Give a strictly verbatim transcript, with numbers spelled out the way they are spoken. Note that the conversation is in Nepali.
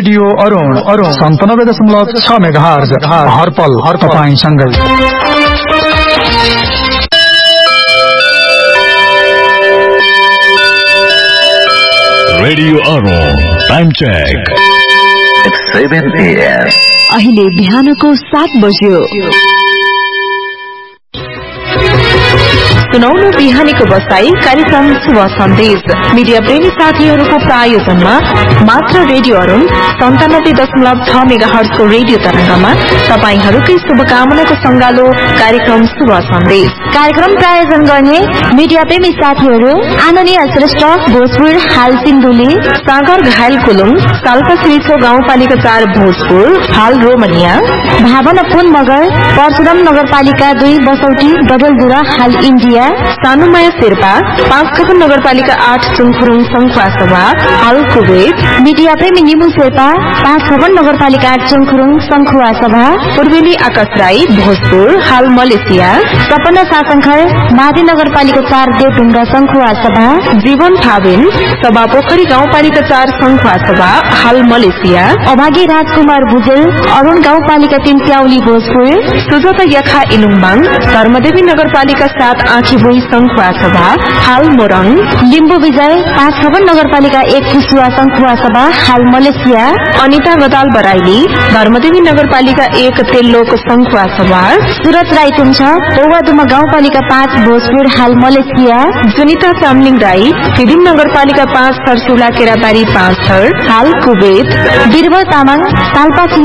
रेडियो अरुण अरुण सन्तानब्बे दशमलव छ मेगाहर्ज हरपल हर तपाईंसँगै। Radio Arun time check seven a.m.. अहिले बिहानको सात बज्यो। सुनाउनु बिहानीको बसाई कार्यक्रम शुभ सन्देश मिडिया प्रेमी साथीहरूको प्रायोजनमा मात्र रेडियो अरुण सन्तानब्बे दशमलव छ मेगाहर्जको रेडियो तरंगमा तपाईहरूकै शुभकामनाको संगालो कार्यक्रम शुभ सन्देश। कार्यक्रम प्रायोजन गर्ने मिडिया प्रेमी साथीहरू आनन्दीय श्रेष्ठ भोजपुर हाल सिन्धुली सागर घायल कुलुङ साल्पा श्रीछो गाउँपालिका चार भोजपुर हाल रोमनिया भावना पुन मगर परशुराम नगरपालिका दुई बसौटी डबलधुरा हाल इन्डिया सानुमाया शेर्पा पाँच खपन नगरपालिका आठ चुङखुरुङ संखुवा सभा हाल कुवेत मिडिया प्रेमी निमु शेर्पा पाँच खपन नगरपालिका आठ चुङखुरुङ संखुवा सभा पूर्वेली आकाश राई भोजपुर हाल मलेसिया सपना सासंखर माधी नगरपालिका चार देवढुङ्गा संखुवा सभा जीवन थाबिन सभा पोखरी गाउँपालिका चार संखुवा सभा हाल मलेसिया अभागी राजकुमार भुजेल अरुण गाउँपालिका तीन स्याउली भोजपुर सुजाता याखा इलुङबाङ धर्मदेवी नगरपालिका सात आँखीभुई संखुवा सभा हाल मोरङ लिम्बू विजय पाँच खपन नगरपालिका एक फुसुवा संखुवा सभा हाल मलेसिया अनिता गदाल बराइली धर्मदेवी नगरपालिका एक तेल्लोक संखुवा सभा सुरज राई तुन्छ पौवादुमा गाउँपालिका पाँच भोजपुर हाल मलेसिया सुनिता चामलिङ राई सिदिम नगरपालिका पाँच थरसुला केराबारी पाँच थर हाल कुवेत वीरबल तामाङ तालपा